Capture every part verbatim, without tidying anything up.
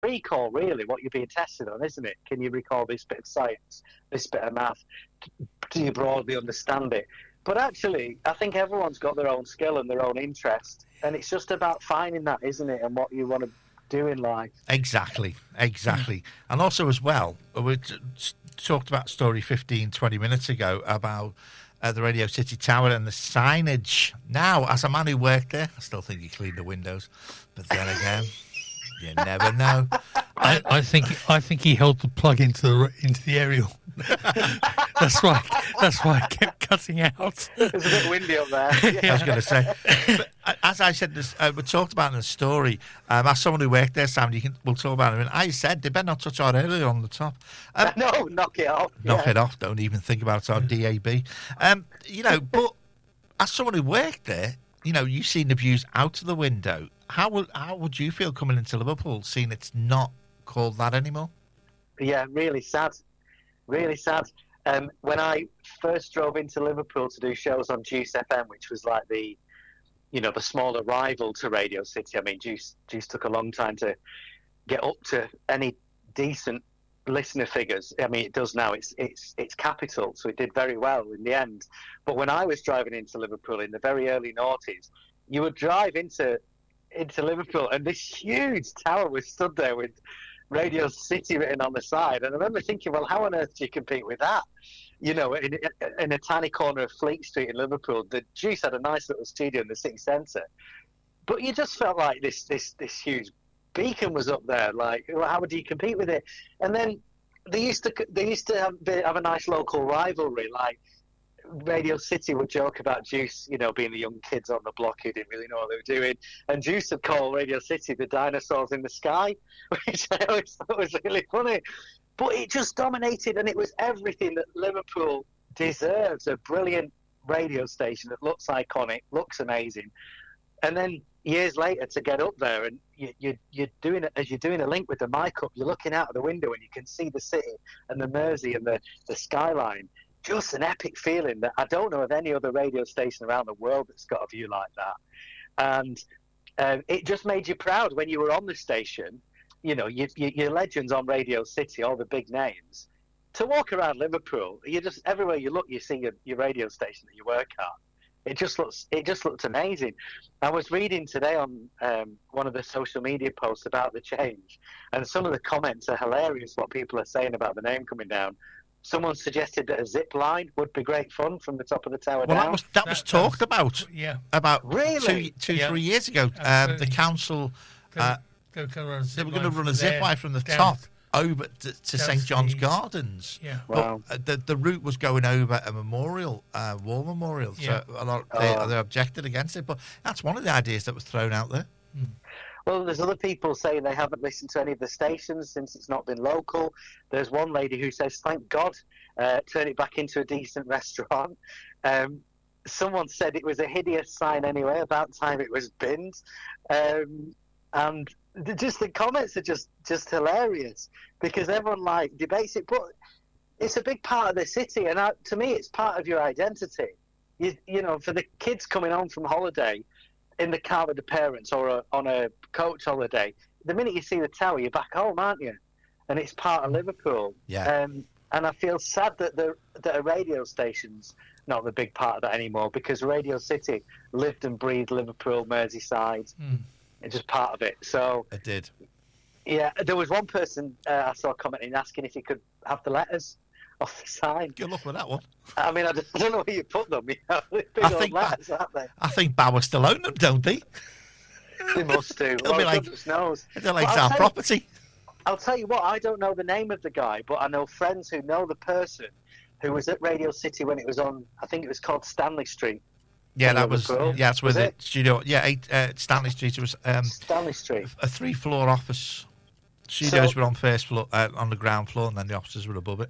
recall, really, what you're being tested on, isn't it? Can you recall this bit of science, this bit of math? Do you broadly understand it? But actually, I think everyone's got their own skill and their own interest, and it's just about finding that, isn't it, and what you want to do in life. Exactly, exactly. And also, as well, we t- talked about story fifteen, twenty minutes ago about uh, the Radio City Tower and the signage. Now, as a man who worked there, I still think he cleaned the windows, but then again, you never know. I, I think I think he held the plug into the into the aerial. That's why. That's why I kept cutting out. It's a bit windy up there. I was going to say, but as I said, this, uh, we talked about in the story. Um, as someone who worked there, Sam, you can we'll talk about it. And I said they better not touch our earlier on the top. Um, no, knock it off. Knock yeah. it off. Don't even think about our D A B. Um, you know, but as someone who worked there, you know, you've seen the views out of the window. How would how would you feel coming into Liverpool, seeing it's not called that anymore? Yeah, really sad. Really sad. Um, when I first drove into Liverpool to do shows on Juice F M, which was like the, you know, the smaller rival to Radio City. I mean, Juice Juice took a long time to get up to any decent listener figures. I mean, it does now. It's it's it's capital, so it did very well in the end. But when I was driving into Liverpool in the very early noughties, you would drive into into Liverpool, and this huge tower was stood there with Radio City written on the side. And I remember thinking, well, how on earth do you compete with that? You know, in, in a tiny corner of Fleet Street in Liverpool, the Juice had a nice little studio in the city centre. But you just felt like this this this huge beacon was up there. Like, well, how would you compete with it? And then they used to they used to have, have a nice local rivalry. Like, Radio City would joke about Juice, you know, being the young kids on the block who didn't really know what they were doing. And Juice would call Radio City the dinosaurs in the sky, which I always thought was really funny. But it just dominated, and it was everything that Liverpool deserves. A brilliant radio station that looks iconic, looks amazing. And then years later to get up there, and you, you, you're doing it as you're doing a link with the mic up, you're looking out of the window and you can see the city and the Mersey and the, the skyline. Just an epic feeling that I don't know of any other radio station around the world that's got a view like that. And um, it just made you proud when you were on the station. You know, you, you, your legends on Radio City, all the big names. To walk around Liverpool, you just everywhere you look, you see your, your radio station that you work at. It just looks, it just looks amazing. I was reading today on um, one of the social media posts about the change, and some of the comments are hilarious. What people are saying about the name coming down. Someone suggested that a zip line would be great fun from the top of the tower well, down. that was that, that was talked was, about. Yeah, about really? two, two yeah. three years ago. Um, the council uh, go, go, go they were going to run a zip line from the down, top over to, to Saint John's the, Gardens. Yeah, wow. But the the route was going over a memorial, uh, war memorial. Yeah. So a lot they, oh. they objected against it. But that's one of the ideas that was thrown out there. Mm. Well, there's other people saying they haven't listened to any of the stations since it's not been local. There's one lady who says, thank God, uh, turn it back into a decent restaurant. Um, someone said it was a hideous sign anyway, about time it was binned. Um, and the, just the comments are just, just hilarious because everyone like debates it. But it's a big part of the city, and I, to me, it's part of your identity. You, you know, for the kids coming home from holiday, in the car with the parents or a, on a coach holiday, the minute you see the tower, you're back home, aren't you? And it's part of Liverpool. Yeah. Um, and I feel sad that the that a radio station's not the big part of that anymore because Radio City lived and breathed Liverpool, Merseyside. Mm. It's just part of it. So It did. Yeah, there was one person uh, I saw commenting asking if he could have the letters off the sign. Good luck with that one. I mean, I don't, I don't know where you put them. You know, big I old think letters, that- aren't they? I think Bauer still own them, don't they? They must do. It'll Well, be like- goodness knows. They're like But it's I'll our tell you- property. I'll tell you what, I don't know the name of the guy, but I know friends who know the person who was at Radio City when it was on, I think it was called Stanley Street. Yeah, in that was. Liverpool. Yeah, that's where Was the it? studio. Yeah, eight, uh, Stanley Street. It was um, Stanley Street. a three-floor office. Studios So- were on first floor, uh, on the ground floor, and then the offices were above it.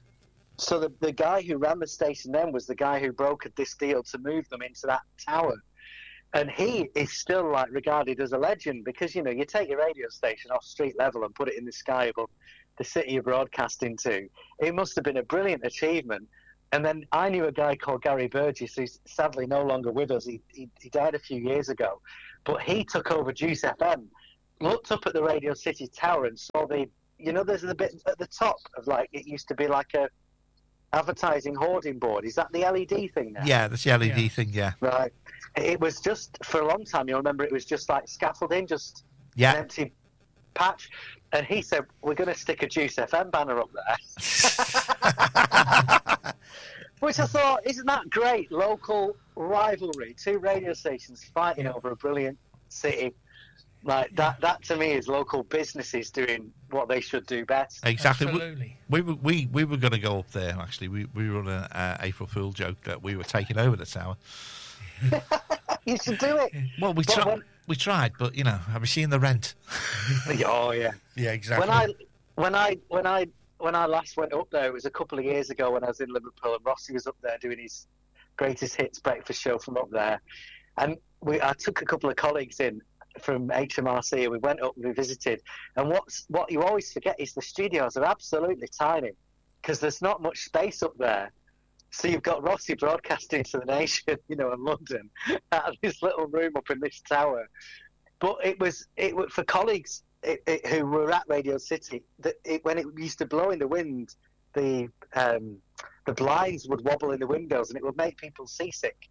So the, the guy who ran the station then was the guy who brokered this deal to move them into that tower. And he is still like regarded as a legend because, you know, you take your radio station off street level and put it in the sky above the city you're broadcasting to. It must have been a brilliant achievement. And then I knew a guy called Gary Burgess, who's sadly no longer with us. He, he, he died a few years ago. But he took over Juice F M looked up at the Radio City Tower and saw the, you know, there's a bit at the top of like, it used to be like a advertising hoarding board. Is that the L E D thing now? Yeah, that's the L E D Yeah. thing, yeah. Right. It was just, for a long time, you'll remember it was just like scaffolding, just Yeah. an empty patch. And he said, we're going to stick a Juice F M banner up there. Which I thought, isn't that great? Local rivalry, two radio stations fighting over a brilliant city. Like that, that to me is local businesses doing what they should do best. Exactly. We, Absolutely. we were we, we were going to go up there. Actually, we we were on an uh, April Fool joke that we were taking over the tower. You should do it. Well, we But tried. when- We tried, but you know, have you seen the rent? Oh yeah. Yeah, exactly. When I when I when I when I last went up there, it was a couple of years ago when I was in Liverpool, and Rossi was up there doing his greatest hits breakfast show from up there, and we I took a couple of colleagues in from H M R C, and we went up and we visited. And what's what you always forget is the studios are absolutely tiny because there's not much space up there. So you've got Rossi broadcasting to the nation, you know, in London, out of this little room up in this tower. But it was it was for colleagues it, it, who were at Radio City that it, when it used to blow in the wind, the um, the blinds would wobble in the windows and it would make people seasick.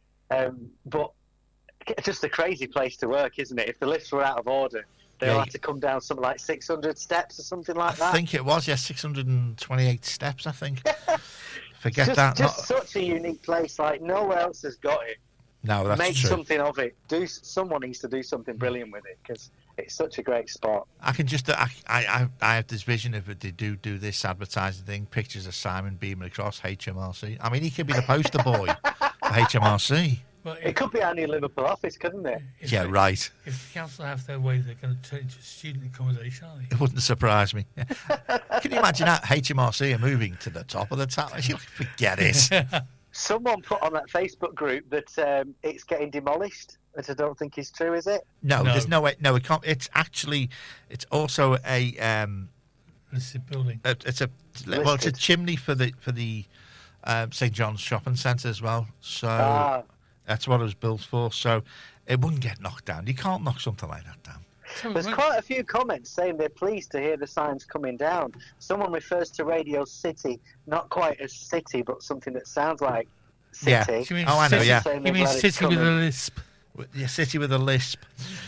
Um, but just a crazy place to work, isn't it? If the lifts were out of order, they'll Yeah. have to come down something like six hundred steps or something like I that. think it was, yeah, six hundred twenty-eight steps, I think. Forget just, that. just Not- such a unique place. Like nowhere else has got it. no, that's Make true. something of it. Do someone needs to do something brilliant with it because it's such a great spot. I can just, I, I, I have this vision of it. They do do this advertising thing, pictures of Simon beaming across H M R C. I mean, he could be the poster boy for H M R C. Well, It could be our new Liverpool office, couldn't it? if Yeah, they- right. If the council have their way, they're going to turn it into student accommodation, aren't they? It wouldn't surprise me. Can you imagine that H M R C are moving to the top of the tower? Forget it. Someone put on that Facebook group that um, it's getting demolished, which I don't think is true, is it? No, No. there's no way. No, it can't. It's actually, it's also a, um, Listed building. a it's a, well, it's a Listed. chimney for the for the um, Saint John's Shopping Centre as well. So Ah. that's what it was built for. So it wouldn't get knocked down. You can't knock something like that down. So, There's when- quite a few comments saying they're pleased to hear the signs coming down. Someone refers to Radio City, not quite as city, but something that sounds like Yeah. city. Do you mean Oh, I know, city- yeah. Saying You they're mean glad it's city with a coming. lisp? With- Yeah, city with a lisp.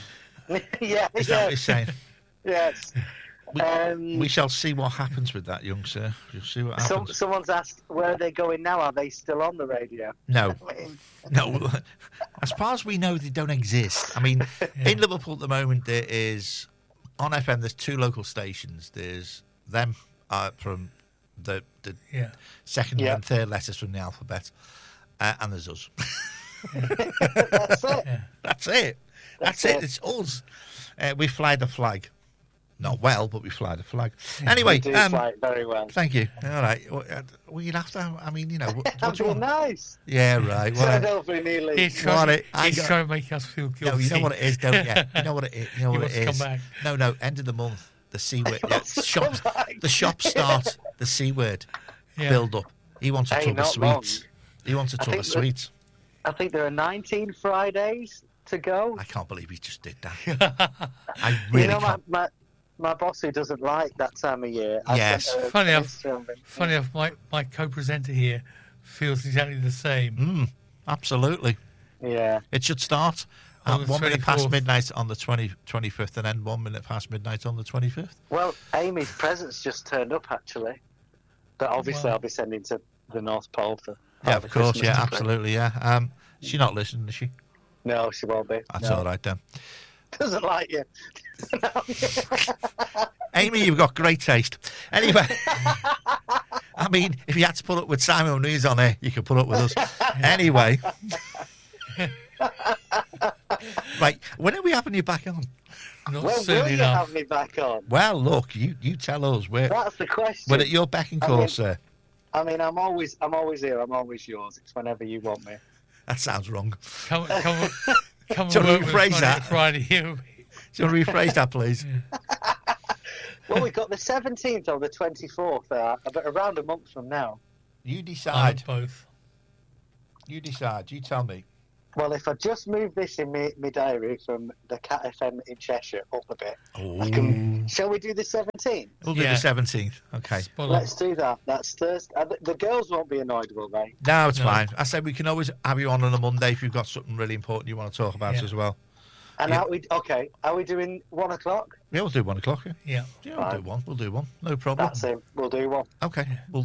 yeah, Is that yeah, what he's saying? yes. We, Um, we shall see what happens with that, young sir. You'll see what Some, happens. someone's asked where are they going now. Are they still on the radio? No, I mean, no. As far as we know, they don't exist. I mean, in Liverpool at the moment, there is on F M. There's two local stations. There's them uh, from the the Yeah. second Yeah. and third letters from the alphabet, uh, and there's us. that's it. That's it. That's, That's it. it. It's us. Uh, we fly the flag. Not well, but we fly the flag. Anyway, You do um, fly it very well. thank you. All right. Well, uh, well, you'd have to. I mean, you know, what, That'd what do you be want? nice. Yeah, right. Turn Well, over in Ely. He's What trying, it- I he's got- trying to make us feel guilty. no, you know what it is, don't you? You know what it is. You know He what it wants is. to come back. No, no. End of the month. The C word. Yeah, wants to shops. come back. The shops start. The C word. Yeah. Build up. He wants a Hey, tub of not long. sweets. He wants a I tub think of that- sweets. I think there are nineteen Fridays to go. I can't believe he just did that. I really you know, my, can't. my, my boss who doesn't like that time of year. I Yes. sent her a Funny enough, film. funny enough, my, my co-presenter here feels exactly the same. Mm, absolutely. Yeah. It should start On at the one minute past twenty-fourth. midnight on the twenty, twenty-fifth and then one minute past midnight on the twenty-fifth. Well, Amy's presents just turned up actually, but obviously Wow. I'll be sending to the North Pole for. Yeah, part of the course. Christmas Yeah, tree. absolutely. Yeah. Um, she's not listening, is she? No, she won't be. That's no. all right then. Doesn't like you. Amy, you've got great taste. Anyway, I mean, if you had to put up with Simon O'Neill's on here, you could put up with us. Anyway. Right, when are we having you back on? Not When soon will you enough. have me back on? Well, look, you, you tell us. We're, That's the question. we're at your beck and I call, mean- sir. I mean, I'm always, I'm always here. I'm always yours. It's whenever you want me. That sounds wrong. Come, come, come Do you and want work to with rephrase us Monday that? to Friday. You- Do you want to rephrase that, please? Well, we've got the seventeenth or the twenty-fourth, uh, about around a month from now. You I decide. love both. You decide. You tell me. Well, if I just move this in my, my diary from the Cat F M in Cheshire up a bit, Oh. I can, shall we do the seventeenth? We'll do Yeah. the seventeenth. Okay. Spot on. Let's do that. That's Thursday. Uh, the- The girls won't be annoyed, will they? No, it's No. fine. I said we can always have you on on a Monday if you've got something really important you want to talk about Yeah. as well. And Yeah. are we okay? Are we doing one o'clock? Yeah, we'll do one o'clock. Yeah, Yeah. yeah we'll Fine. do one. We'll do one. No problem. That's it. We'll do one. Okay. We'll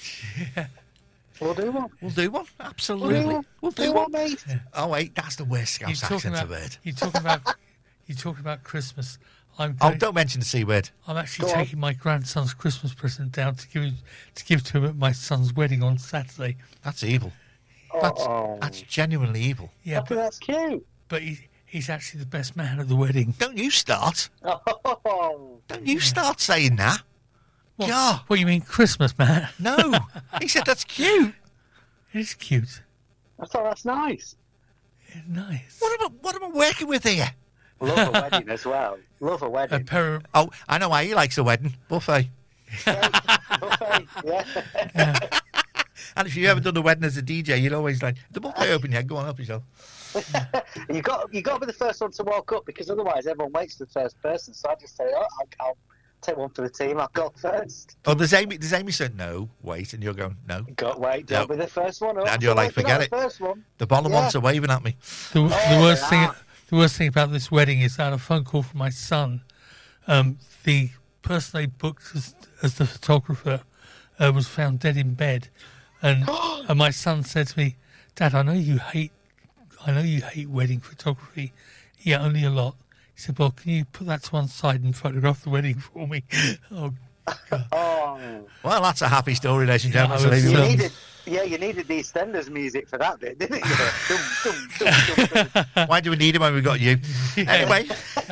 We'll do one. we'll do one. We'll Absolutely. do one. We'll do Do one. one, mate. Oh wait, that's the worst You're Scouse talking accent about. I've heard. You're talking about. You're talking about Christmas. I'm. Oh, Going, don't mention the C word. I'm actually Go on. taking my grandson's Christmas present down to give him, to give to him at my son's wedding on Saturday. That's evil. That's Oh, that's genuinely evil. Yeah, I think but that's cute. but he, he's actually the best man at the wedding. Don't you start. Oh, Don't you start saying that. What, God. what you mean Christmas, man? No. He said that's cute. It is cute. I thought that's nice. It's nice. What am I, what am I working with here? Love a wedding as well. Love a A wedding. pair of, Oh, I know why he likes a wedding. Buffet. Buffet, yeah. And if you've ever done a wedding as a D J, you'd always like, the buffet open yet? Go on, up yourself. You got you got to be the first one to walk up because otherwise everyone waits for the first person. So I just say, oh, I'll, I'll take one for the team. I'll go first. Oh, does Amy, does Amy say, no, wait, and you're going, no. Got wait. Don't No. be the first one up. And you're like, You're not forget the it. First one. The bottom Yeah. ones are waving at me. the, the Oh, worst they thing. are. The worst thing about this wedding is I had a phone call from my son. Um, the person they booked as, as the photographer uh, was found dead in bed, and and my son said to me, "Dad, I know you hate, I know you hate wedding photography. Yeah, only a lot." He said, "Well, can you put that to one side and photograph the wedding for me?" Oh, Oh, Well, that's a happy story, ladies and gentlemen. Yeah, So I was, there you you go. um, needed. Yeah, you needed the EastEnders music for that bit, didn't you? dum, dum, dum, dum, dum. Why do we need him when we've got you? Anyway,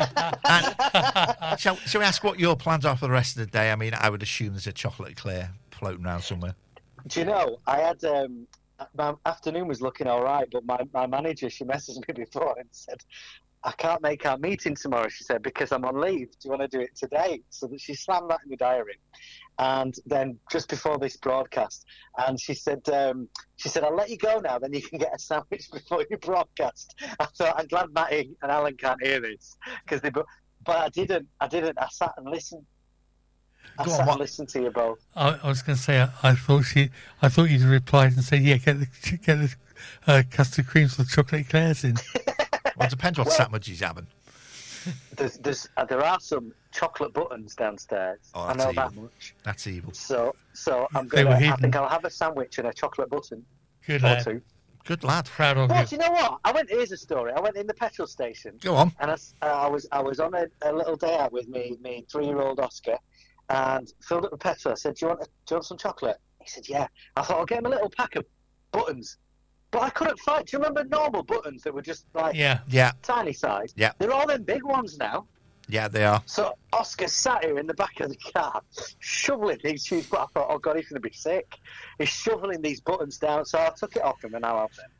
and shall, shall we ask what your plans are for the rest of the day? I mean, I would assume there's a chocolate eclair floating around somewhere. Do you know, I had, um, my afternoon was looking all right, but my, my manager, she messaged me before and said, I can't make our meeting tomorrow, she said, because I'm on leave. Do you want to do it today? So that she slammed that in the diary. And then just before this broadcast, and she said, um, she said, I'll let you go now, then you can get a sandwich before you broadcast. I thought, I'm glad Matty and Alan can't hear this, because they, bo- but I didn't, I didn't, I sat and listened. I Go on, sat what- and listened to you both. I, I was going to say, I, I thought she, I thought you'd replied and said, "Yeah, get the get the uh, custard creams with chocolate eclairs in." Well, it depends what Well- sandwich he's having. There's, there's, uh, there are some chocolate buttons downstairs. Oh, I that's know that evil. much. That's evil. So, so I'm They gonna. were I hidden. think I'll have a sandwich and a chocolate button Good or lad, two. Good lad. proud of Well, you. do you know what? I went. Here's a story. I went in the petrol station, Go on. and I, s- uh, I was I was on a, a little day out with me me three year old Oscar, and filled up the petrol. I said, "Do you want a, do you want some chocolate?" He said, "Yeah." I thought I'll get him a little pack of buttons, but I couldn't find. Do you remember normal buttons that were just like Yeah, Yeah, tiny size? Yeah. They're all them big ones now. yeah, they are. So Oscar sat here in the back of the car, shoveling these shoes. But I thought, oh God, he's going to be sick. He's shoveling these buttons down. So I took it off him, and now I've them.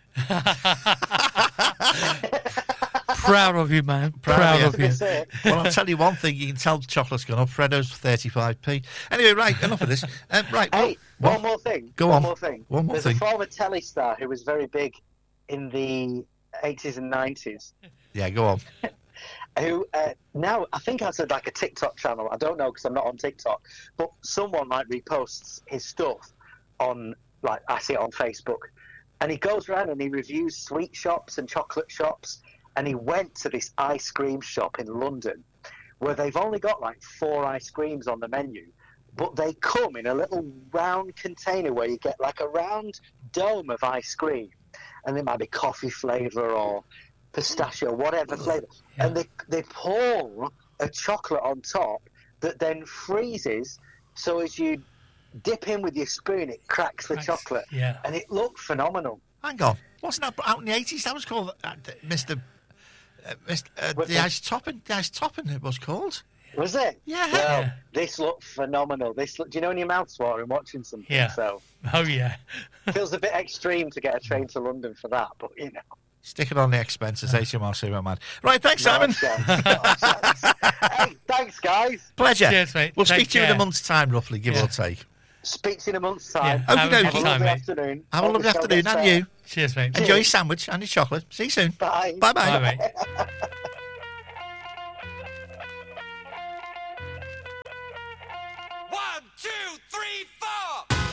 proud of you, man. Proud Proud of of you. you. That's it. Well, I'll tell you one thing. You can tell the chocolate's gone up. Freddo's for thirty-five p. Anyway, right, enough of this. Um, right, well, Hey, what? one more thing. Go one on. more thing. One more There's thing. a former telly star who was very big in the eighties and nineties. Yeah, go on. Who uh, now I think has a, like a TikTok channel. I don't know because I'm not on TikTok. But someone like reposts his stuff on, like I see it on Facebook, and he goes around and he reviews sweet shops and chocolate shops. And he went to this ice cream shop in London where they've only got like four ice creams on the menu, but they come in a little round container where you get like a round dome of ice cream, and it might be coffee flavour or pistachio, whatever flavour, Yeah. and they they pour a chocolate on top that then freezes, so as you dip in with your spoon, it cracks the Cracks, chocolate, yeah. and it looked phenomenal. Hang on. Wasn't that out in the eighties? That was called uh, Mister Uh, Mister Uh, What the the- ice topping. The ice topping. It was called. Was it? Yeah. Well, Yeah. this looked phenomenal. This look, do you know when your mouth's watering watching something? Yeah. So Oh yeah. feels a bit extreme to get a train to London for that, but you know. Stick it on the expenses. H M R C, my man. Right, thanks, Simon. No chance, no chance. Hey, thanks, guys. Pleasure. Cheers, mate. We'll Take speak to you in a care. month's time, roughly, give Yeah. or take. Speak to you in a month's time. Yeah, have have a a good good Have a time, lovely mate. afternoon. Have a Hope lovely the show afternoon, gets and better. you. Cheers, mate. Enjoy your sandwich and your chocolate. See you soon. Bye. Bye-bye. Bye, mate.